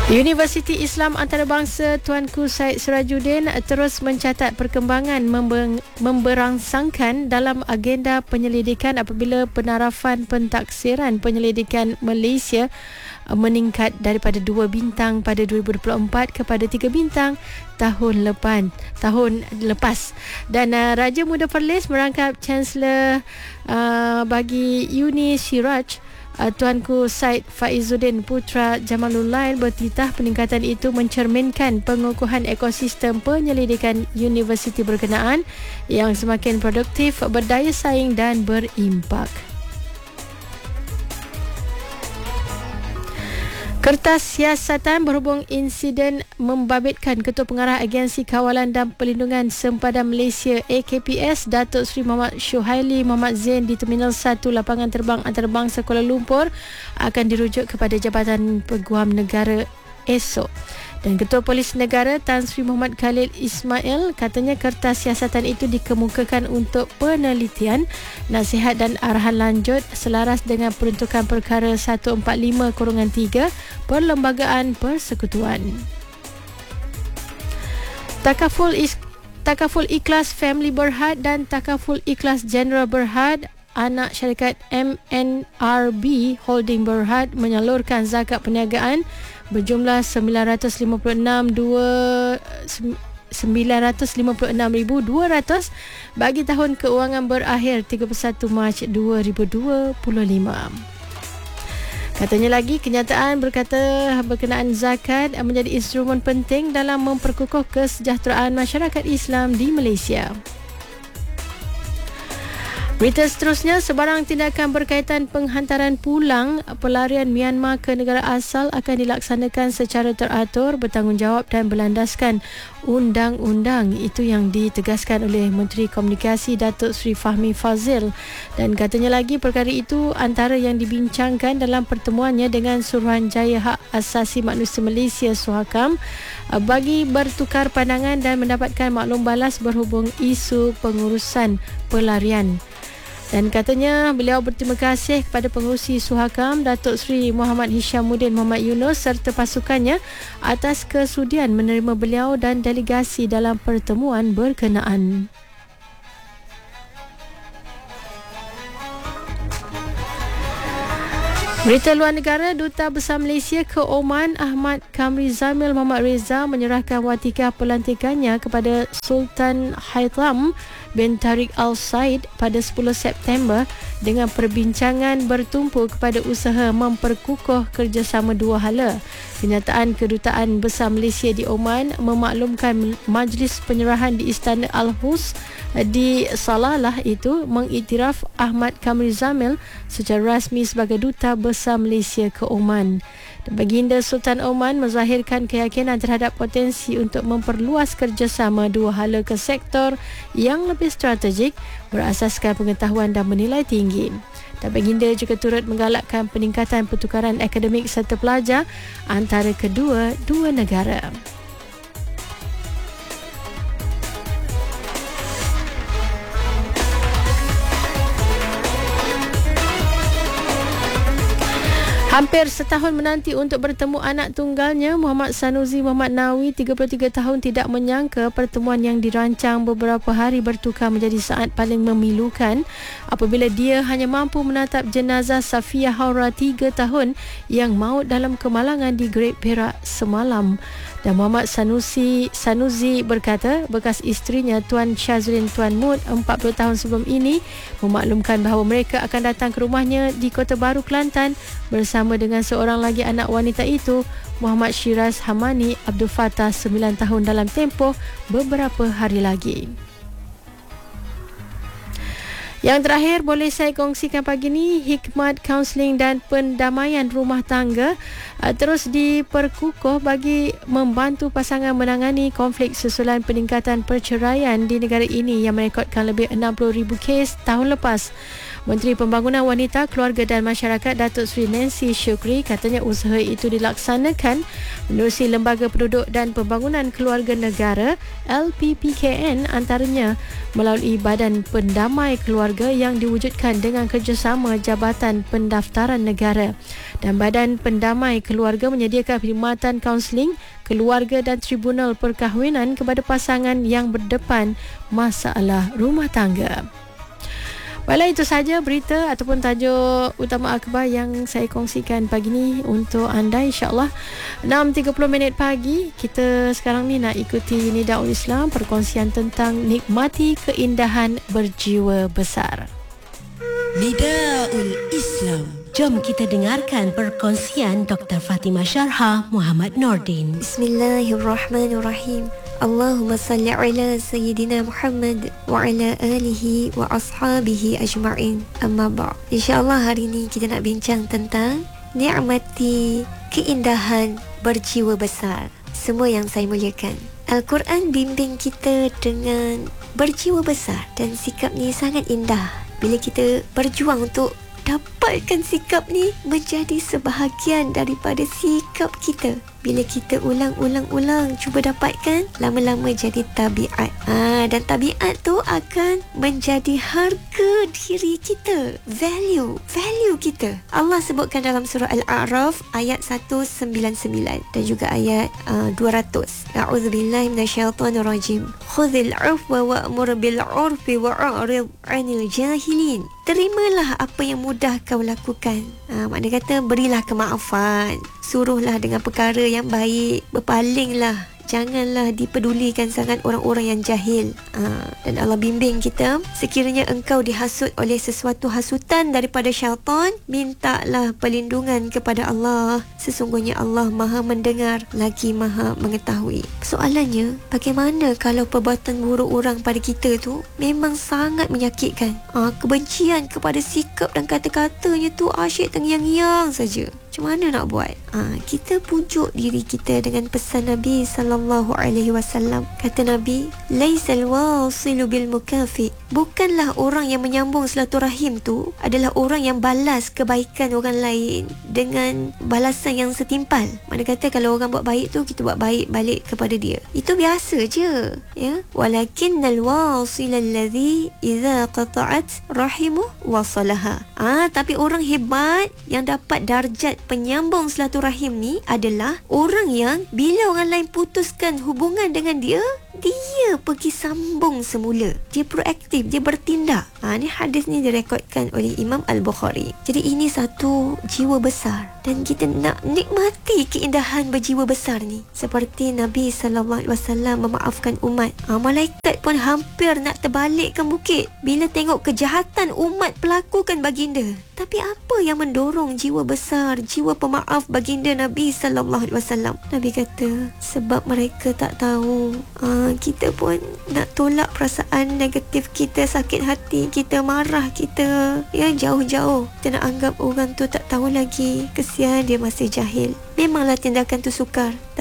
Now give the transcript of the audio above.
Universiti Islam Antarabangsa Tuanku Syed Sirajuddin terus mencatat perkembangan memberangsangkan dalam agenda penyelidikan apabila penarafan pentaksiran penyelidikan Malaysia meningkat daripada 2 bintang pada 2024 kepada 3 bintang tahun lepas. Dan Raja Muda Perlis merangkap Chancellor bagi Uni Siraj Tuanku Syed Faizuddin Putra Jamalullail bertitah peningkatan itu mencerminkan pengukuhan ekosistem penyelidikan universiti berkenaan yang semakin produktif, berdaya saing dan berimpak. Kertas siasatan berhubung insiden membabitkan Ketua Pengarah Agensi Kawalan dan Perlindungan Sempadan Malaysia AKPS Datuk Seri Muhammad Syuhaili Muhammad Zain di Terminal 1 Lapangan Terbang Antarabangsa Kuala Lumpur akan dirujuk kepada Jabatan Peguam Negara esok. Dan Ketua Polis Negara Tan Sri Muhammad Khalil Ismail katanya kertas siasatan itu dikemukakan untuk penelitian, nasihat dan arahan lanjut selaras dengan peruntukan perkara 145/3 Perlembagaan Persekutuan. Takaful Ikhlas Family Berhad dan Takaful Ikhlas General Berhad anak syarikat MNRB Holding Berhad menyalurkan zakat perniagaan berjumlah 956,200 bagi tahun keuangan berakhir 31 Mac 2025. Katanya lagi, kenyataan berkata berkenaan zakat menjadi instrumen penting dalam memperkukuh kesejahteraan masyarakat Islam di Malaysia. Berita seterusnya, sebarang tindakan berkaitan penghantaran pulang pelarian Myanmar ke negara asal akan dilaksanakan secara teratur, bertanggungjawab dan berlandaskan undang-undang. Itu yang ditegaskan oleh Menteri Komunikasi Datuk Seri Fahmi Fazil. Dan katanya lagi, perkara itu antara yang dibincangkan dalam pertemuannya dengan Suruhanjaya Hak Asasi Manusia Malaysia Suhakam bagi bertukar pandangan dan mendapatkan maklum balas berhubung isu pengurusan pelarian. Dan katanya beliau berterima kasih kepada pengerusi Suhakam Datuk Seri Muhammad Hishamuddin Muhammad Yunus serta pasukannya atas kesudian menerima beliau dan delegasi dalam pertemuan berkenaan. Berita luar negara, Duta Besar Malaysia ke Oman Ahmad Kamri Zamil Muhammad Reza menyerahkan watikah pelantikannya kepada Sultan Haitham bin Tariq Al Said pada 10 September dengan perbincangan bertumpu kepada usaha memperkukuh kerjasama dua hala. Kenyataan Kedutaan Besar Malaysia di Oman memaklumkan majlis penyerahan di Istana Al-Hus di Salalah itu mengiktiraf Ahmad Kamri Zamil secara rasmi sebagai Duta Besar Malaysia ke Oman. Baginda Sultan Oman menzahirkan keyakinan terhadap potensi untuk memperluas kerjasama dua hala ke sektor yang lebih strategik berasaskan pengetahuan dan menilai tinggi. Dan baginda juga turut menggalakkan peningkatan pertukaran akademik serta pelajar antara dua negara. Hampir setahun menanti untuk bertemu anak tunggalnya, Muhammad Sanusi Muhammad Nawi, 33 tahun, tidak menyangka pertemuan yang dirancang beberapa hari bertukar menjadi saat paling memilukan apabila dia hanya mampu menatap jenazah Safia Haura 3 tahun yang maut dalam kemalangan di Great Perak semalam. Dan Muhammad Sanusi berkata bekas isterinya Tuan Syazrin Tuan Mut 40 tahun sebelum ini memaklumkan bahawa mereka akan datang ke rumahnya di Kota Baru, Kelantan bersama dengan seorang lagi anak wanita itu, Muhammad Shiraz Hamani Abdul Fattah 9 tahun dalam tempoh beberapa hari lagi. Yang terakhir boleh saya kongsikan pagi ni, hikmat kaunseling dan pendamaian rumah tangga terus diperkukuh bagi membantu pasangan menangani konflik susulan peningkatan perceraian di negara ini yang merekodkan lebih 60,000 kes tahun lepas. Menteri Pembangunan Wanita, Keluarga dan Masyarakat Datuk Seri Nancy Shukri katanya usaha itu dilaksanakan menerusi Lembaga Penduduk dan Pembangunan Keluarga Negara LPPKN, antaranya melalui Badan Pendamai Keluarga yang diwujudkan dengan kerjasama Jabatan Pendaftaran Negara. Dan Badan Pendamai Keluarga menyediakan perkhidmatan kaunseling keluarga dan tribunal perkahwinan kepada pasangan yang berdepan masalah rumah tangga. Baiklah, itu saja berita ataupun tajuk utama akhbar yang saya kongsikan pagi ni untuk anda. InsyaAllah 6.30 pagi. Kita sekarang ni nak ikuti Nidaul Islam, perkongsian tentang nikmati keindahan berjiwa besar. Nidaul Islam. Jom kita dengarkan perkongsian Dr. Fatimah Syarha Muhammad Nordin. Bismillahirrahmanirrahim. Allahumma salli ala Sayyidina Muhammad wa ala alihi wa ashabihi ajma'in. Amma ba'. InsyaAllah hari ini kita nak bincang tentang nikmati keindahan berjiwa besar. Semua yang saya muliakan, Al-Quran bimbing kita dengan berjiwa besar, dan sikap ni sangat indah. Bila kita berjuang untuk dapatkan sikap ni menjadi sebahagian daripada sikap kita. Bila kita ulang-ulang cuba dapatkan, lama-lama jadi tabiat. Dan tabiat tu akan menjadi harga diri kita, value kita. Allah sebutkan dalam surah Al-A'raf ayat 199 dan juga ayat 200. A'udzubillahi minasyaitonirrajim. Khudhil 'afwa wa'mur bil 'urfi wa'rid 'anil jahilin. Terimalah apa yang mudah kau lakukan. Maknanya kata berilah kemaafan, suruhlah dengan perkara yang baik, berpalinglah, janganlah dipedulikan sangat orang-orang yang jahil. Dan Allah bimbing kita, sekiranya engkau dihasut oleh sesuatu hasutan daripada syaitan, mintalah perlindungan kepada Allah. Sesungguhnya Allah Maha mendengar lagi Maha mengetahui. Soalannya, bagaimana kalau perbuatan buruk orang pada kita tu memang sangat menyakitkan? Kebencian kepada sikap dan kata-katanya tu asyik terngiang-ngiang saja. Macam mana nak buat? Kita pujuk diri kita dengan pesan Nabi sallallahu alaihi wasallam. Kata Nabi, "Laisal wasilu bil mukafi." Bukanlah orang yang menyambung silaturahim tu adalah orang yang balas kebaikan orang lain dengan balasan yang setimpal. Mana kata kalau orang buat baik tu, kita buat baik balik kepada dia. Itu biasa je, ya. Walakinnal wasil alladhi idza qata'at rahimu wasalaha. Tapi orang hebat yang dapat darjat penyambung silaturahim ni adalah orang yang bila orang lain putuskan hubungan dengan dia, dia pergi sambung semula. Dia proaktif, dia bertindak. Ni hadis ni direkodkan oleh Imam Al-Bukhari. Jadi ini satu jiwa besar, dan kita nak nikmati keindahan berjiwa besar ni. Seperti Nabi SAW memaafkan umat. Malaikat pun hampir nak terbalikkan bukit bila tengok kejahatan umat pelakukan baginda. Tapi apa yang mendorong jiwa besar, jiwa pemaaf baginda Nabi SAW? Nabi kata, sebab mereka tak tahu. Kita pun nak tolak perasaan negatif kita, sakit hati kita, marah kita, ya, jauh-jauh. Kita nak anggap orang tu tak tahu lagi. Kesian dia masih jahil. Memanglah tindakan tu sukar,